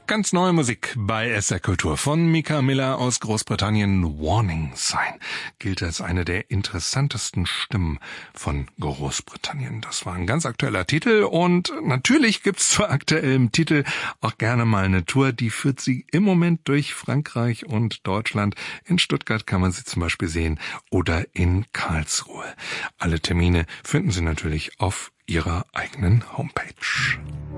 Ganz neue Musik bei SR Kultur von Mika Miller aus Großbritannien. Warning Sign gilt als eine der interessantesten Stimmen von Großbritannien. Das war ein ganz aktueller Titel und natürlich gibt's zu aktuellem Titel auch gerne mal eine Tour. Die führt sie im Moment durch Frankreich und Deutschland. In Stuttgart kann man sie zum Beispiel sehen oder in Karlsruhe. Alle Termine finden Sie natürlich auf ihrer eigenen Homepage.